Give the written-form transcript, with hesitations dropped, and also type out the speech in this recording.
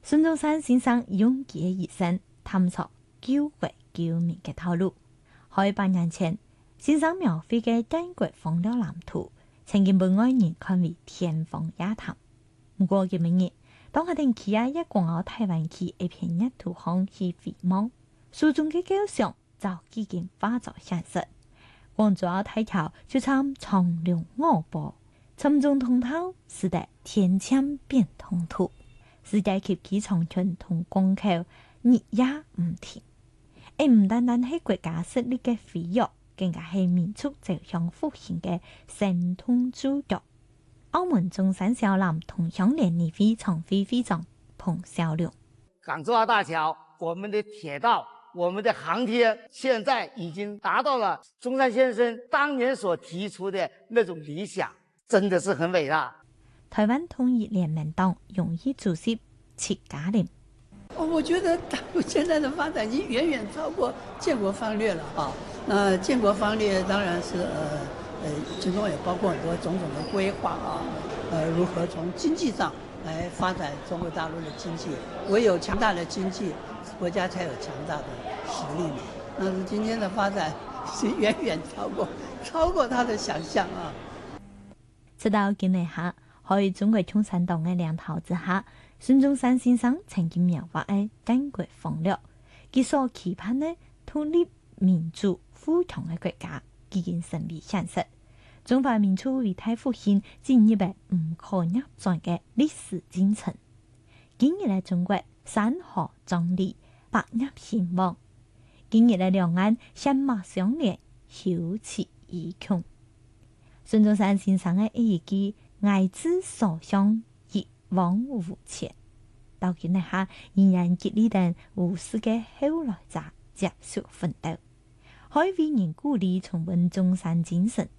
孫中山先生用佢嘅一生探索救國救民嘅道路。喺8年前，先生描繪嘅建國豐略藍圖，曾經被外人看為天方夜譚。不過今日，當我哋企喺一廣台灣區一片熱土上去回望，書中嘅構想就已經化作現實。廣州大橋就參長龍我部，沉重通透，使得天塹變通途。世界級機場群同港口日夜唔停，而唔單單係國家實力嘅飛躍，更加係民族走向復興嘅神通之作。澳門中山小欖同鄉聯誼會常會會長彭小龍： 港珠澳大橋，我們的鐵道，我們的航天，現在已經達到了中山先生當年所提出的那種理想，真的是很偉大。 台灣統一聯盟黨榮譽主席戚家麟： 我覺得大陸現在的發展已經遠遠超過建國方略了啊！那建國方略當然是其中也包括很多種種的規劃啊，如何從經濟上來發展中國大陸的經濟，唯有強大的經濟，國家才有強大的實力嘛。那今天的發展是遠遠超過他的想象啊！ 直到今日下，喺中國共產黨嘅領導之下，孫中山先生曾經描畫嘅建國豐略，佢所期盼嘅獨立民主富強嘅國家，已經成為現實。中華民族偉大復興進入咗唔可逆轉嘅歷史進程。今日嘅中國山河壯麗，百業興旺；今日嘅兩岸血脈相連，休戚與共。孫中山先生嘅一句愛之所向，一往無前，到今日下仍然激勵等無數嘅後來者接受奮鬥，可以為人鼓勵重溫中山精神。